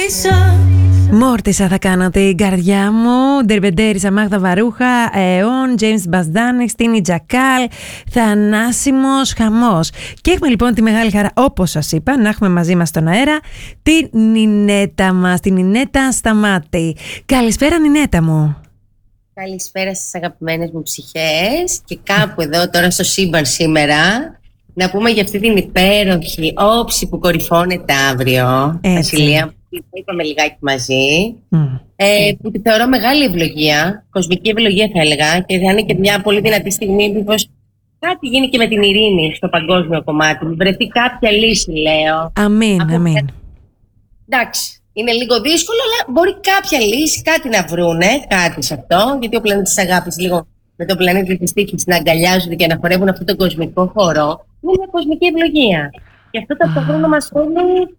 Μόρτισα θα κάνω την καρδιά μου. Ντερμπεντέρισα, Μάγδα Βαρούχα, ΕΟΝ, James Μπασδάνη, Στίνη Τζακάλ, θανάσιμος χαμός. Και έχουμε λοιπόν τη μεγάλη χαρά, όπως σας είπα, να έχουμε μαζί μας στον αέρα την Νινέτα μας, την Νινέτα Σταμάτη. Καλησπέρα, Νινέτα μου. Καλησπέρα στις αγαπημένες μου ψυχές. Και κάπου εδώ τώρα στο σύμπαν σήμερα να πούμε για αυτή την υπέροχη όψη που κορυφώνεται αύριο. Βασιλεία, που είπαμε λιγάκι μαζί, που τη θεωρώ μεγάλη ευλογία, κοσμική ευλογία θα έλεγα, και θα είναι και μια πολύ δυνατή στιγμή μήπως κάτι γίνει και με την ειρήνη στο παγκόσμιο κομμάτι. Βρεθεί κάποια λύση, λέω. Αμήν, αμήν. Εντάξει, είναι λίγο δύσκολο, αλλά μπορεί κάποια λύση, κάτι να βρούνε, κάτι σε αυτό, γιατί ο πλανήτης της αγάπης λίγο με τον πλανήτη της τύχης να αγκαλιάζονται και να χορεύουν αυτόν τον κοσμικό χορό. Είναι μια κοσμική ευλογία. Και αυτό ταυτόχρονα μας φέρνει,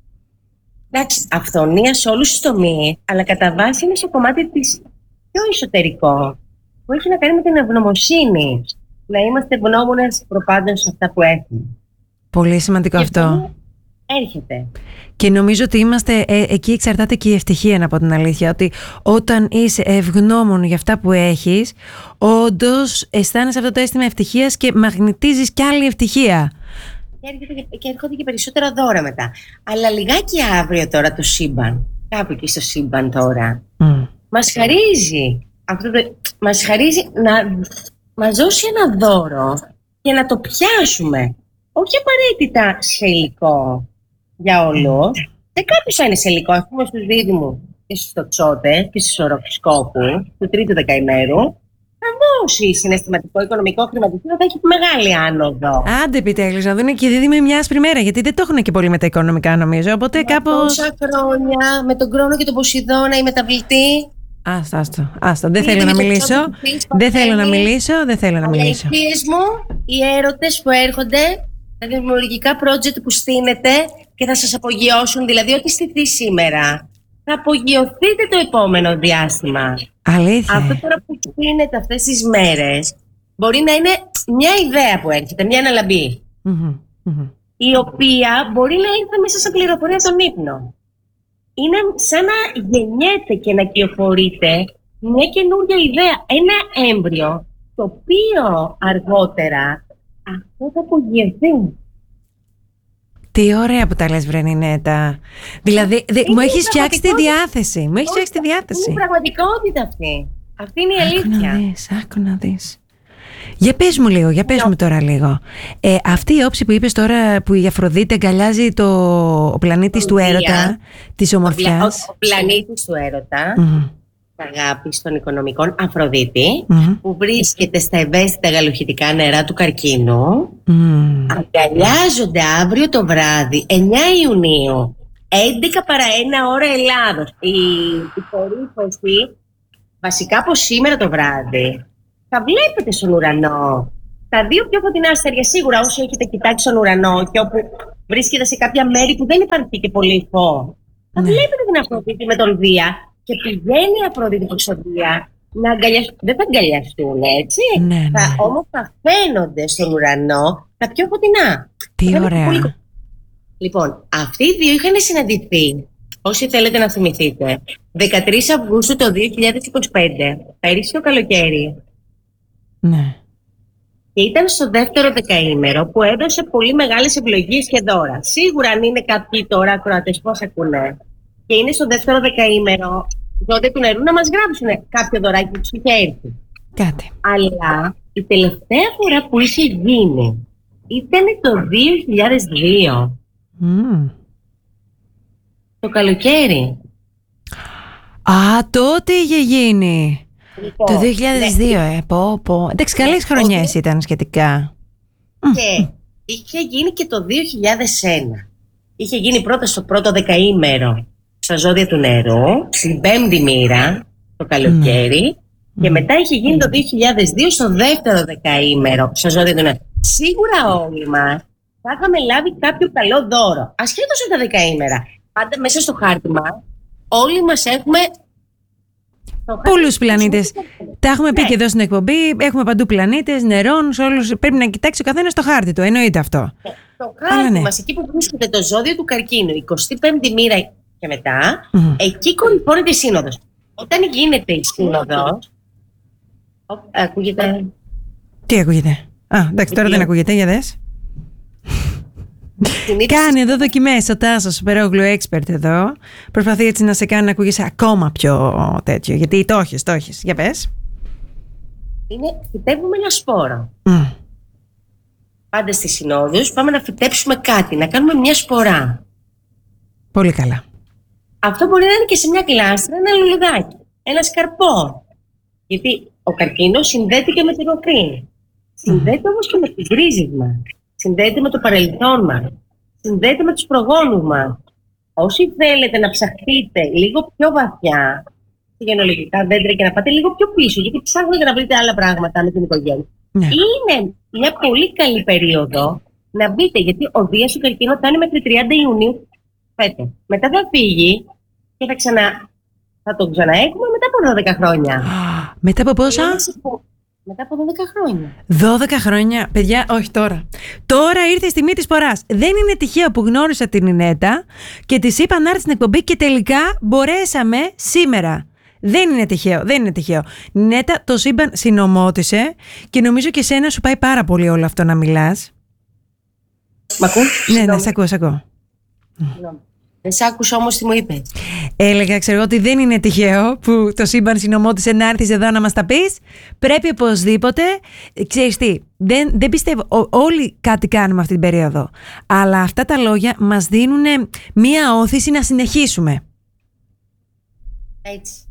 εντάξει, αυθονία σε όλους τους τομείς, αλλά κατά βάση είναι στο κομμάτι της πιο εσωτερικό, που έχει να κάνει με την ευγνωμοσύνη. Να είμαστε ευγνώμονες προπάντων σε αυτά που έχουμε. Πολύ σημαντικό και αυτό. Έρχεται. Και νομίζω ότι είμαστε, εκεί εξαρτάται και η ευτυχία, να πω την αλήθεια, ότι όταν είσαι ευγνώμων για αυτά που έχεις, όντως αισθάνεσαι αυτό το αίσθημα ευτυχίας και μαγνητίζεις κι άλλη ευτυχία. Και έρχονται και περισσότερα δώρα μετά. Αλλά λιγάκι αύριο τώρα το σύμπαν, κάπου εκεί στο σύμπαν τώρα, μας χαρίζει, μας χαρίζει να μας δώσει ένα δώρο και να το πιάσουμε. Όχι απαραίτητα σε υλικό για όλους. Σε κάποιους θα είναι σε υλικό, ας πούμε στους δίδυμους και στους τοξότες και στους οροφισκόπους του τρίτου δεκαημέρου. Θα δώσει συναισθηματικό, οικονομικό, χρηματιστήριο, θα έχει μεγάλη άνοδο. Άντε επιτέλους, να δουν και οι δίδυμοι μια άσπρη μέρα, γιατί δεν το έχουν και πολύ με τα οικονομικά, νομίζω. Οπότε κάπως. Τόσα χρόνια με τον Κρόνο και τον Ποσειδώνα, η μεταβλητή. Άστα. Δεν θέλω να μιλήσω. Δεν θέλω να μιλήσω. Οι ευχές μου, οι έρωτες που έρχονται, τα δημιουργικά project που στείνετε και θα σας απογειώσουν, δηλαδή ό,τι στηθεί σήμερα, θα απογειωθείτε το επόμενο διάστημα. Αλήθεια. Αυτό τώρα που στείνεται αυτές τις μέρες μπορεί να είναι μια ιδέα που έρχεται, μια αναλαμπή, η οποία μπορεί να ήρθε μέσα σε πληροφορία στον ύπνο. Είναι σαν να γεννιέται και να κυοφορείται μια καινούργια ιδέα, ένα έμβριο, το οποίο αργότερα αυτό θα απογειωθεί. Τι ωραία που τα λες, βρε Νινέτα. Δηλαδή, μου έχεις φτιάξει τη διάθεση. Είναι πραγματικότητα αυτή. Αυτή είναι η αλήθεια. Άκου να δεις. Για πες μου λίγο, μου τώρα λίγο. Αυτή η όψη που είπες τώρα, που η Αφροδίτη αγκαλιάζει ο πλανήτης του έρωτα, της ομορφιάς. Ο πλανήτης του έρωτα, της αγάπης των οικονομικών, Αφροδίτη, που βρίσκεται στα ευαίσθητα γαλουχητικά νερά του καρκίνου, αγκαλιάζονται αύριο το βράδυ, 9 Ιουνίου, 11 παρά 1 ώρα Ελλάδος. Η κορύφωση, βασικά από σήμερα το βράδυ, θα βλέπετε στον ουρανό τα δύο πιο φωτεινά αστέρια. Σίγουρα όσοι έχετε κοιτάξει στον ουρανό και όπου βρίσκεται σε κάποια μέρη που δεν υπάρχει και πολύ φως, θα βλέπετε την Αφροδίτη με τον Δία και πηγαίνει η Αφροδίτη προς τον Δία να αγκαλιαστούν. Δεν θα αγκαλιαστούν, έτσι. Όμως θα φαίνονται στον ουρανό τα πιο φωτεινά. Τι ωραία. Λοιπόν, αυτοί οι δύο είχαν συναντηθεί, όσοι θέλετε να θυμηθείτε, 13 Αυγούστου το 2025, πέρυσι το καλοκαίρι. Ναι. Και ήταν στο δεύτερο δεκαήμερο που έδωσε πολύ μεγάλες ευλογίες και δώρα. Σίγουρα αν είναι κάποιοι τώρα ακροατές που μας ακούνε και είναι στο δεύτερο δεκαήμερο τότε του νερού, να μας γράψουν κάποιο δωράκι που τους είχε έρθει. Κάτι. Αλλά η τελευταία φορά που είχε γίνει ήταν το 2002. Το καλοκαίρι. Τότε είχε γίνει. Το 2002, πω. Εντάξει, καλές χρονιές ήταν σχετικά. Και είχε γίνει και το 2001. Είχε γίνει πρώτα στο πρώτο δεκαήμερο στα ζώδια του νερού, στην πέμπτη μοίρα, το καλοκαίρι, και μετά είχε γίνει το 2002 στο δεύτερο δεκαήμερο στα ζώδια του νερού. Σίγουρα όλοι μας θα είχαμε λάβει κάποιο καλό δώρο, ασχέτως από τα δεκαήμερα. Πάντα μέσα στο χάρτη μας, όλοι μας έχουμε πολλούς πλανήτες. Τα έχουμε πει και εδώ στην εκπομπή. Έχουμε παντού πλανήτες, νερών, σε όλους. Πρέπει να κοιτάξει ο καθένας το χάρτη του. Εννοείται αυτό. Το χάρτη μας, εκεί που βρίσκεται το ζώδιο του καρκίνου, η 25η μοίρα και μετά, εκεί κορυφώνεται η σύνοδος. Όταν γίνεται η σύνοδος, ακούγεται... Τι ακούγεται? Εντάξει, τώρα δεν ακούγεται, για δες. Κάνει εδώ δοκιμές ο Τάσος Σπερόγλου, expert εδώ. Προσπαθεί έτσι να σε κάνει να ακούγεσαι ακόμα πιο τέτοιο. Γιατί το έχεις. Για πες. Φυτεύουμε ένα σπόρο. Πάντα στις συνόδους πάμε να φυτέψουμε κάτι, να κάνουμε μια σπορά. Πολύ καλά. Αυτό μπορεί να είναι και σε μια κλάστρα, ένα λουλουδάκι, ένα σκαρπό. Γιατί ο καρκίνος συνδέεται και με την οκρίνη. Συνδέεται όμως και με τις ρίζες μας. Συνδέεται με το παρελθόν μας. Συνδέεται με τους προγόνους μας. Όσοι θέλετε να ψαχτείτε λίγο πιο βαθιά σε γενεολογικά δέντρα και να πάτε λίγο πιο πίσω, γιατί ψάχνετε να βρείτε άλλα πράγματα με την οικογένεια. Ναι. Είναι μια πολύ καλή περίοδο να μπείτε, γιατί ο Δίας του καρκίνου θα είναι μέχρι 30 Ιουνίου φέτος. Μετά θα φύγει και θα τον ξαναέχουμε μετά από 12 χρόνια. Μετά από πόσα? Μετά από 12 χρόνια. 12 χρόνια, παιδιά, όχι τώρα. Τώρα ήρθε η στιγμή της σποράς. Δεν είναι τυχαίο που γνώρισα την Ινέτα και της είπα να έρθει στην εκπομπή και τελικά μπορέσαμε σήμερα. Δεν είναι τυχαίο. Νέτα, το σύμπαν συνομότησε και νομίζω και εσένα σου πάει πάρα πολύ όλο αυτό να μιλάς. Μ' ακούς? Ναι, σ' ακούω. Δεν σ' άκουσα όμως τι μου είπες. Έλεγα, ξέρω ότι δεν είναι τυχαίο που το σύμπαν συνομότησε να έρθεις εδώ να μας τα πεις. Πρέπει οπωσδήποτε, ξέρεις τι, δεν πιστεύω, όλοι κάτι κάνουμε αυτή την περίοδο. Αλλά αυτά τα λόγια μας δίνουν μία όθηση να συνεχίσουμε. Έτσι.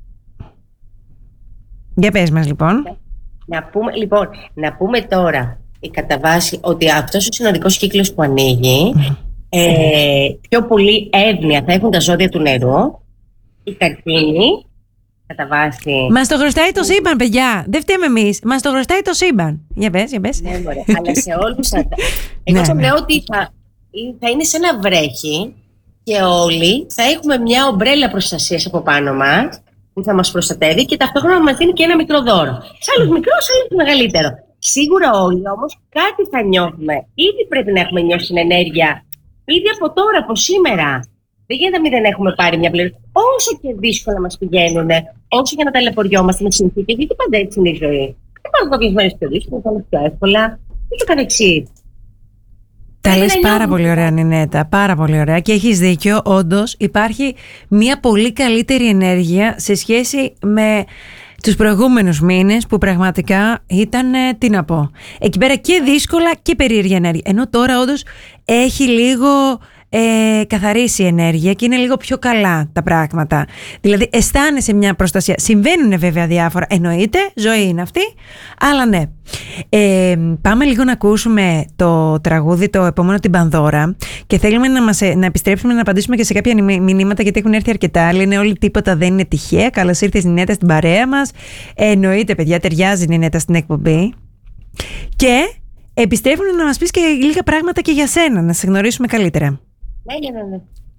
Για πες μας λοιπόν. Να πούμε τώρα κατά βάση ότι αυτός ο συνοδικός κύκλος που ανοίγει, πιο πολύ εύνοια θα έχουν τα ζώδια του νερού, η καρκίνη, κατά βάση... Μας το χρωστάει το σύμπαν, παιδιά. Δεν φταίμε εμείς. Μας το χρωστάει το σύμπαν. Για πες. Ναι, μωρέ. Αλλά σε όλους εγώ θα λέω ότι θα είναι σαν να βρέχει και όλοι θα έχουμε μια ομπρέλα προστασίας από πάνω μας που θα μας προστατεύει και ταυτόχρονα μας δίνει και ένα μικρό δώρο. Σε άλλους μικρό, σε άλλους μεγαλύτερο. Σίγουρα όλοι όμως κάτι θα νιώθουμε. Ήδη πρέπει να έχουμε νιώσει την ενέργεια. Ήδη από τώρα, από σήμερα. Δεν γίνεται να μην έχουμε πάρει μια πλήρωση. Όσο και δύσκολα μας πηγαίνουν, όσο και να ταλαιπωριόμαστε με συνθήκες, γιατί πάντα έτσι είναι η ζωή. Υπάρχουν κάποιες μέρες πιο δύσκολες, άλλες πιο εύκολα. Και το καθεξής. Τα λες πάρα πολύ ωραία, Νινέτα, πάρα πολύ ωραία και έχεις δίκιο. Όντως υπάρχει μια πολύ καλύτερη ενέργεια σε σχέση με τους προηγούμενους μήνες που πραγματικά ήταν, τι να πω, εκεί πέρα και δύσκολα και περίεργη ενέργεια. Ενώ τώρα όντως έχει λίγο καθαρίσει η ενέργεια και είναι λίγο πιο καλά τα πράγματα. Δηλαδή αισθάνεσαι μια προστασία. Συμβαίνουν βέβαια διάφορα, εννοείται, ζωή είναι αυτή, αλλά ναι. Πάμε λίγο να ακούσουμε το τραγούδι, το επόμενο, την Πανδώρα, και θέλουμε να επιστρέψουμε να απαντήσουμε και σε κάποια μηνύματα, γιατί έχουν έρθει αρκετά. Λένε όλοι τίποτα δεν είναι τυχαία. Καλώς ήρθες Νινέτα στην παρέα μας. Εννοείται, παιδιά, ταιριάζει η Νινέτα στην εκπομπή. Και επιστρέφουν να μας πεις και λίγα πράγματα και για σένα, να σε γνωρίσουμε καλύτερα. Ναι.